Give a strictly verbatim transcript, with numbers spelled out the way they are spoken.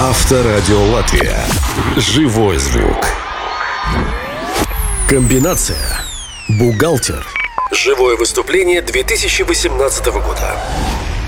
Авторадио Латвия. Живой звук. Комбинация. Бухгалтер. Живое выступление две тысячи восемнадцатого года.